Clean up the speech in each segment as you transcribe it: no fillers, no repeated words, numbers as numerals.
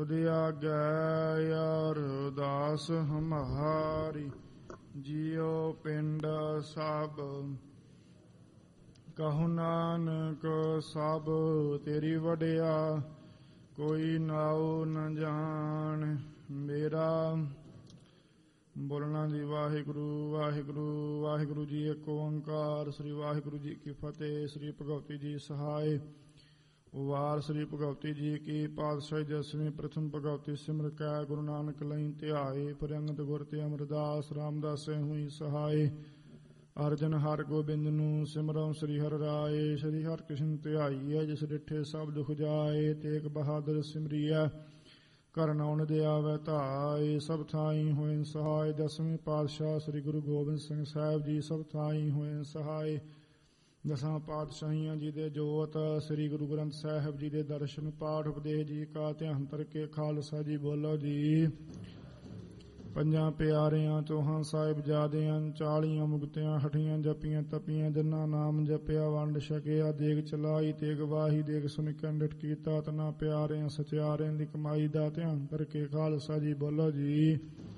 ਤੁਧ ਆਗੈ ਅਰਦਾਸ ਹਮਾਰੀ। ਜਿਉ ਪਿੰਡ ਸਭ ਕਹੋ ਨਾਨਕ ਸਭ ਤੇਰੀ ਵਡਿਆ। ਕੋਈ ਨਾਉ ਨ ਜਾਣ ਮੇਰਾ। ਬੋਲਣਾ ਜੀ ਵਾਹਿਗੁਰੂ ਵਾਹਿਗੁਰੂ ਵਾਹਿਗੁਰੂ ਜੀ। ਇੱਕ ਓੰਕਾਰ। ਸ੍ਰੀ ਵਾਹਿਗੁਰੂ ਜੀ ਕੀ ਫਤਿਹ। ਸ੍ਰੀ ਭਗਵਤੀ ਜੀ ਸਹਾਇ। ਵਾਰ ਸ੍ਰੀ ਭਗਵਤੀ ਜੀ ਕੀ ਪਾਤਸ਼ਾਹੀ ਦਸਵੀਂ ਪ੍ਰਥਮ ਭਗਵਤੀ ਸਿਮਰ ਕੈ ਗੁਰੂ ਨਾਨਕ ਲਈ ਧਿਆਏ। ਪ੍ਰੰਗਤ ਗੁਰ ਤੇ ਅਮਰਦਾਸ ਰਾਮਦਾਸੈ ਹੋਈ ਸਹਾਇ। ਅਰਜਨ ਹਰਿ ਗੋਬਿੰਦ ਨੂੰ ਸਿਮਰਉ ਸ੍ਰੀ ਹਰਿ ਰਾਏ। ਸ੍ਰੀ ਹਰਿ ਕ੍ਰਿਸ਼ਨ ਧਿਆਈਐ ਜਿਸ ਡਿਠੇ ਸਭ ਦੁਖ ਜਾਏ। ਤੇਗ ਬਹਾਦਰ ਸਿਮਰੀਐ ਘਰ ਨਾਉਣ ਦੇ ਆਵੈ ਧਾਇ। ਸਭ ਥਾਈ ਹੋਏ ਸਹਾਇ। ਦਸਵੇਂ ਪਾਤਸ਼ਾਹ ਸ੍ਰੀ ਗੁਰੂ ਗੋਬਿੰਦ ਸਿੰਘ ਸਾਹਿਬ ਜੀ ਸਭ ਥਾਈ ਹੋਏ ਸਹਾਇ। ਦਸਾਂ ਪਾਤਸ਼ਾਹੀਆਂ ਜੀ ਦੇ ਜੋਤ ਸ੍ਰੀ ਗੁਰੂ ਗ੍ਰੰਥ ਸਾਹਿਬ ਜੀ ਦੇ ਦਰਸ਼ਨ ਪਾਠ ਉਪਦੇਸ਼ ਜੀ ਕਾ ਧਿਆਨ ਧਰ ਕੇ ਖਾਲਸਾ ਜੀ ਬੋਲੋ ਜੀ। ਪੰਜਾਂ ਪਿਆਰਿਆਂ ਚੌਹਾਂ ਸਾਹਿਬਜ਼ਾਦਿਆਂ 40 ਮੁਕਤਿਆਂ ਹਠੀਆਂ ਜਪੀਆਂ ਤਪੀਆਂ ਜਿਨ੍ਹਾਂ ਨਾਮ ਜਪਿਆ ਵੰਡ ਛਕਿਆ। ਦੇਗ ਚਲਾਈ ਤੇ ਗਵਾਹੀ ਦੇਗ ਸੁਣ ਕੰਡਟ ਕੀਤਾ। ਤਨਾ ਪਿਆਰਿਆਂ ਸਚਿਆਰਿਆਂ ਦੀ ਕਮਾਈ ਦਾ ਧਿਆਨ ਕਰਕੇ ਖਾਲਸਾ ਜੀ ਬੋਲੋ ਜੀ।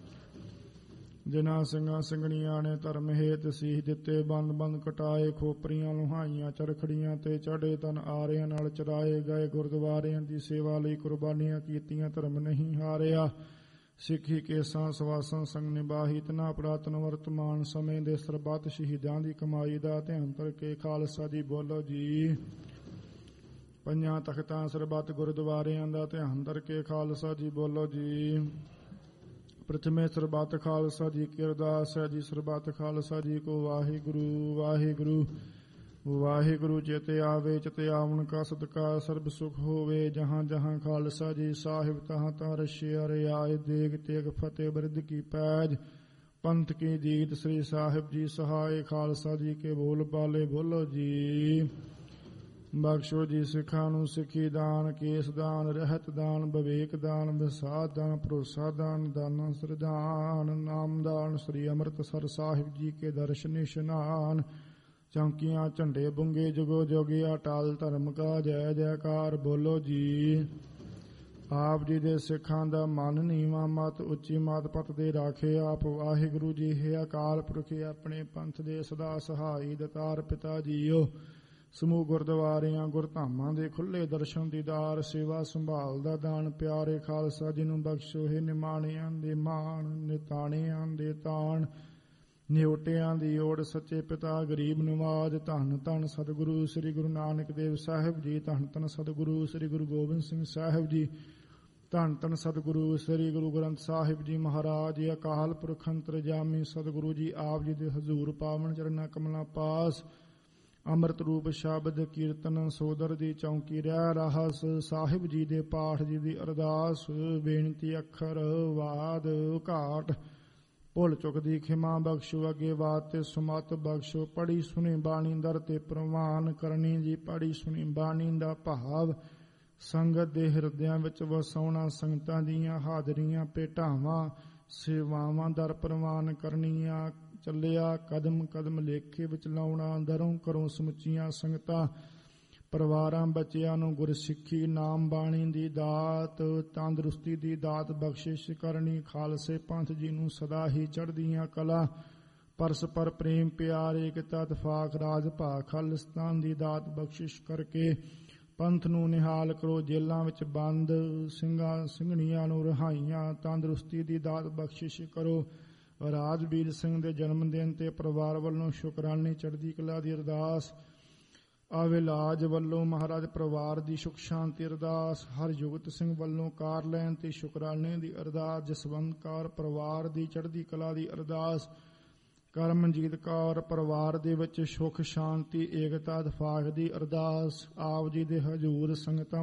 ਜਿਨ੍ਹਾਂ ਸਿੰਘਾਂ ਸਿੰਘਣੀਆਂ ਨੇ ਧਰਮ ਹੇਤ ਸੀਸ ਦਿੱਤੇ ਬੰਦ ਬੰਦ ਕਟਾਏ। ਖੋਪਰੀਆਂ ਲੁਹਾਈਆਂ ਚਰਖੜੀਆਂ ਤੇ ਚੜੇ ਤਨ ਆਰਿਆਂ ਨਾਲ ਚਰਾਏ ਗਏ। ਗੁਰਦੁਆਰਿਆਂ ਦੀ ਸੇਵਾ ਲਈ ਕੁਰਬਾਨੀਆਂ ਕੀਤੀਆਂ ਧਰਮ ਨਹੀਂ ਹਾਰਿਆ। ਸਿੱਖੀ ਕੇਸਾਂ ਸਵਾਸਾਂ ਸੰਗ ਨਿਭਾਹੀ। ਤਨਾ ਪੁਰਾਤਨ ਵਰਤਮਾਨ ਸਮੇਂ ਦੇ ਸਰਬੱਤ ਸ਼ਹੀਦਾਂ ਦੀ ਕਮਾਈ ਦਾ ਧਿਆਨ ਧਰ ਕੇ ਖਾਲਸਾ ਜੀ ਬੋਲੋ ਜੀ। ਪੰਜਾਂ ਤਖਤਾਂ ਸਰਬੱਤ ਗੁਰਦੁਆਰਿਆਂ ਦਾ ਧਿਆਨ ਧਰ ਕੇ ਖਾਲਸਾ ਜੀ ਬੋਲੋ ਜੀ। ਪ੍ਰਥਮੇ ਸਰਬੱਤ ਖਾਲਸਾ ਜੀ ਕੀ ਅਰਦਾਸ ਹੈ ਜੀ। ਸਰਬੱਤ ਖਾਲਸਾ ਜੀ ਕੋ ਵਾਹਿਗੁਰੂ ਵਾਹਿਗੁਰੂ ਵਾਹਿਗੁਰੂ। ਚਿਤ ਆਵੇ ਚਿਤ ਆਵਣ ਕਾ ਸਦਕਾ ਸਰਬ ਸੁਖ ਹੋਵੇ। ਜਹਾਂ ਜਹਾਂ ਖਾਲਸਾ ਜੀ ਸਾਹਿਬ ਤਹਾਂ ਤਹਾਂ ਰਸ਼ਿਆ ਰਿਆਏ। ਦੇਗ ਤੇਗ ਫਤਿਹ ਬਿਰਧ ਕੀ ਪੈਜ ਪੰਥ ਕੀ ਜੀਤ। ਸ੍ਰੀ ਸਾਹਿਬ ਜੀ ਸਹਾਇ। ਖਾਲਸਾ ਜੀ ਕੇ ਬੋਲ ਬਾਲੇ ਬੋਲੋ ਜੀ। ਬਖਸ਼ੋ ਜੀ ਸਿੱਖਾਂ ਨੂੰ ਸਿੱਖੀ ਦਾਨ ਕੇਸ ਦਾਨ ਰਹਿਤ ਦਾਨ ਵਿਵੇਕ ਦਾਨ ਵਿਸਾਧ ਦਾਨ ਭਰੋਸਾ ਦਾਨ ਦਾਨਾ ਸਰਦਾਨ ਨਾਮ ਦਾਨ। ਸ੍ਰੀ ਅੰਮ੍ਰਿਤਸਰ ਸਾਹਿਬ ਜੀ ਕੇ ਦਰਸ਼ਨ ਇਸ਼ਨਾਨ। ਚੌਂਕੀਆਂ ਝੰਡੇ ਬੁੰਗੇ ਜੁਗੋ ਜੋਗਿਆ ਟਾਲ ਧਰਮ ਕਾ ਜੈ ਜੈਕਾਰ ਬੋਲੋ ਜੀ। ਆਪ ਜੀ ਦੇ ਸਿੱਖਾਂ ਦਾ ਮਨ ਨੀਵਾਂ ਮਤ ਉੱਚੀ ਮਤ ਪਤ ਦੇ ਰਾਖੇ ਆਪ ਵਾਹਿਗੁਰੂ ਜੀ। ਹੈ ਅਕਾਲ ਪੁਰਖ ਆਪਣੇ ਪੰਥ ਦੇ ਸਦਾ ਸਹਾਈ ਦਤਾਰ ਪਿਤਾ ਜੀਓ। ਸਮੂਹ ਗੁਰਦੁਆਰਿਆਂ ਗੁਰਧਾਮਾਂ ਦੇ ਖੁੱਲੇ ਦਰਸ਼ਨ ਦੀਦਾਰ ਸੇਵਾ ਸੰਭਾਲ ਦਾ ਦਾਨ ਪਿਆਰੇ ਖਾਲਸਾ ਜੀ ਨੂੰ ਬਖਸ਼ੋ। ਹੈ ਨਿਮਾਣਿਆਂ ਦੇ ਮਾਣ ਨਿਤਾਣਿਆਂ ਦੇ ਤਾਣ ਨਿਉਟਿਆਂ ਦੀ ਓੜ ਸੱਚੇ ਪਿਤਾ ਗਰੀਬ ਨਵਾਜ। ਧੰਨ ਧੰਨ ਸਤਿਗੁਰੂ ਸ੍ਰੀ ਗੁਰੂ ਨਾਨਕ ਦੇਵ ਸਾਹਿਬ ਜੀ। ਧੰਨ ਧੰਨ ਸਤਿਗੁਰੂ ਸ੍ਰੀ ਗੁਰੂ ਗੋਬਿੰਦ ਸਿੰਘ ਸਾਹਿਬ ਜੀ। ਧੰਨ ਧੰਨ ਸਤਿਗੁਰੂ ਸ੍ਰੀ ਗੁਰੂ ਗ੍ਰੰਥ ਸਾਹਿਬ ਜੀ ਮਹਾਰਾਜ। ਅਕਾਲ ਪੁਰਖ ਅੰਤਰਜਾਮੀ ਸਤਿਗੁਰੂ ਜੀ ਆਪ ਜੀ ਦੇ ਹਜ਼ੂਰ ਪਾਵਨ ਚਰਨਾਂ ਕਮਲਾਂ ਪਾਸ ਅੰਮ੍ਰਿਤ ਰੂਪ ਸ਼ਬਦ ਕੀਰਤਨ ਸੋਦਰ ਦੀ ਚੌਂਕੀ ਰਹਿ ਰਹਸ। ਸਾਹਿਬ ਜੀ ਦੇ ਪਾਠ ਜੀ ਦੀ ਅਰਦਾਸ ਬੇਨਤੀ ਅੱਖਰ ਵਾਦ ਘਾਟ ਭੁੱਲ ਚੁੱਕ ਦੀ ਖਿਮਾ ਬਖਸ਼ੋ। ਅੱਗੇ ਬਾਤ ਤੇ ਸੁਮਤ ਬਖਸ਼ੋ। ਪੜੀ ਸੁਣੀ ਬਾਣੀ ਦਰ ਤੇ ਪ੍ਰਵਾਨ ਕਰਨੀ ਜੀ। ਪੜੀ ਸੁਣੀ ਬਾਣੀ ਦਾ ਭਾਵ ਸੰਗਤ ਦੇ ਹਿਰਦਿਆਂ ਵਿੱਚ ਵਸਾਉਣਾ। ਸੰਗਤਾਂ ਦੀਆਂ ਹਾਜ਼ਰੀਆਂ ਭੇਟਾਵਾਂ ਸੇਵਾਵਾਂ ਦਰ ਪ੍ਰਵਾਨ ਕਰਨੀਆਂ। ਚੱਲਿਆ ਕਦਮ ਕਦਮ ਲੇਖੇ ਵਿੱਚ ਲਾਉਣਾ। ਦਰੋਂ ਘਰੋਂ ਸਮੁੱਚੀਆਂ ਸੰਗਤਾਂ ਪਰਿਵਾਰਾਂ ਬੱਚਿਆਂ ਨੂੰ ਗੁਰਸਿੱਖੀ ਨਾਮ ਬਾਣੀ ਦੀ ਦਾਤ ਤੰਦਰੁਸਤੀ ਦੀ ਦਾਤ ਬਖਸ਼ਿਸ਼ ਕਰਨੀ। ਖਾਲਸੇ ਪੰਥ ਜੀ ਨੂੰ ਸਦਾ ਹੀ ਚੜ੍ਹਦੀਆਂ ਕਲਾ ਪਰਸਪਰ ਪ੍ਰੇਮ ਪਿਆਰ ਏਕਤਾ ਇਤਫਾਕ ਰਾਜ ਭਾਗ ਖਾਲਿਸਤਾਨ ਦੀ ਦਾਤ ਬਖਸ਼ਿਸ਼ ਕਰਕੇ ਪੰਥ ਨੂੰ ਨਿਹਾਲ ਕਰੋ। ਜੇਲ੍ਹਾਂ ਵਿੱਚ ਬੰਦ ਸਿੰਘਾਂ ਸਿੰਘਣੀਆਂ ਨੂੰ ਰਿਹਾਈਆਂ ਤੰਦਰੁਸਤੀ ਦੀ ਦਾਤ ਬਖਸ਼ਿਸ਼ ਕਰੋ। ਰਾਜਵੀਰ ਸਿੰਘ ਦੇ ਜਨਮ ਦਿਨ ਤੇ ਪਰਿਵਾਰ ਵੱਲੋਂ ਸ਼ੁਕਰਾਨੇ ਚੜ੍ਹਦੀ ਕਲਾ ਦੀ ਅਰਦਾਸ। ਅਵਿਲਾਜ ਵੱਲੋਂ ਮਹਾਰਾਜ ਪਰਿਵਾਰ ਦੀ ਸੁਖ ਸ਼ਾਂਤੀ ਅਰਦਾਸ। ਹਰਜੁਗਤ ਸਿੰਘ ਵੱਲੋਂ ਕਾਰ ਲੈਣ ਤੇ ਸ਼ੁਕਰਾਨੇ ਦੀ ਅਰਦਾਸ। ਜਸਵੰਤ ਕੌਰ ਪਰਿਵਾਰ ਦੀ ਚੜ੍ਹਦੀ ਕਲਾ ਦੀ ਅਰਦਾਸ। ਕਰਮਜੀਤ ਕੌਰ ਪਰਿਵਾਰ ਦੇ ਵਿੱਚ ਸੁਖ ਸ਼ਾਂਤੀ ਏਕਤਾ ਇਤਫਾਕ ਦੀ ਅਰਦਾਸ। ਆਪ ਜੀ ਦੇ ਹਜ਼ੂਰ ਸੰਗਤਾਂ